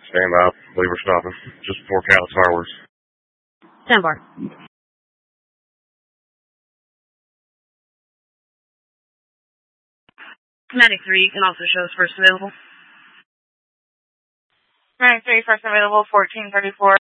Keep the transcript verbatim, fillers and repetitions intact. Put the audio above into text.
Stand by. Believe we're stopping. Just before Cali Fireworks. Stand by. Medic three, you can also show us first available. Medic three, first available, fourteen thirty-four.